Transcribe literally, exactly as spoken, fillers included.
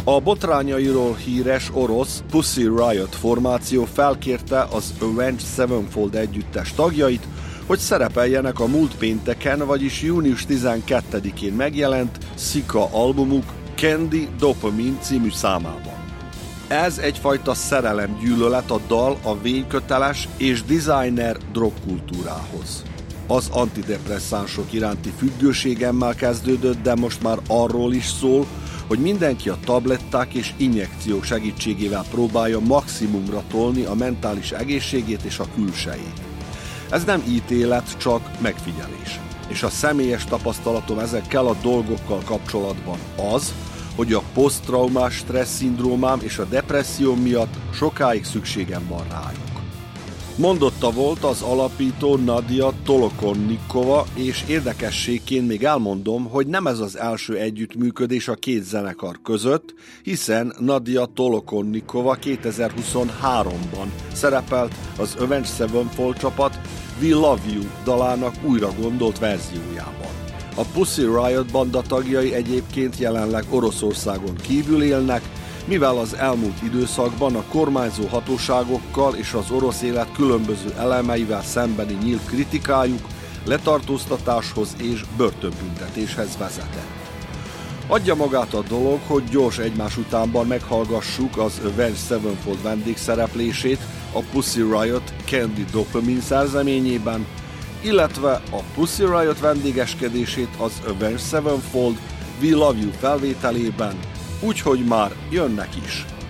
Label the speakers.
Speaker 1: A botrányairól híres orosz Pussy Riot formáció felkérte az Avenged Sevenfold együttes tagjait, hogy szerepeljenek a múlt pénteken, vagyis június tizenkettedikén megjelent Sika albumuk Candy Dopamine című számában. Ez egyfajta szerelemgyűlölet a dal a vényköteles és designer drogkultúrához. Az antidepresszánsok iránti függőségemmel kezdődött, de most már arról is szól, hogy mindenki a tabletták és injekciók segítségével próbálja maximumra tolni a mentális egészségét és a külsejét. Ez nem ítélet, csak megfigyelés. És a személyes tapasztalatom ezekkel a dolgokkal kapcsolatban az, hogy a poszttraumás stressz szindrómám és a depresszió miatt sokáig szükségem van rájuk. Mondotta volt az alapító Nadia Tolokonnikova, és érdekességként még elmondom, hogy nem ez az első együttműködés a két zenekar között, hiszen Nadia Tolokonnikova kétezer-huszonháromban szerepelt az Avenged Sevenfold csapat We Love You dalának újra gondolt verziójában. A Pussy Riot banda tagjai egyébként jelenleg Oroszországon kívül élnek, mivel az elmúlt időszakban a kormányzó hatóságokkal és az orosz élet különböző elemeivel szembeni nyílt kritikájuk letartóztatáshoz és börtönbüntetéshez vezetett. Adja magát a dolog, hogy gyors egymás utánban meghallgassuk az Avenged Sevenfold vendégszereplését a Pussy Riot Candy Dopamine szerzeményében, illetve a Pussy Riot vendégeskedését az Avenged Sevenfold We Love You felvételében, úgyhogy már jönnek is.